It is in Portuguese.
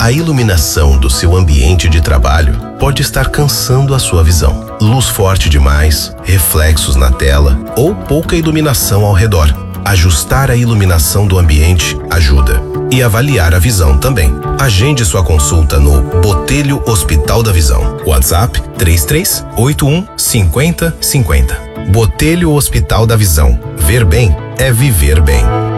A iluminação do seu ambiente de trabalho pode estar cansando a sua visão. Luz forte demais, reflexos na tela ou pouca iluminação ao redor. Ajustar a iluminação do ambiente ajuda. E avaliar a visão também. Agende sua consulta no Botelho Hospital da Visão. WhatsApp 3381 5050. Botelho Hospital da Visão. Ver bem é viver bem.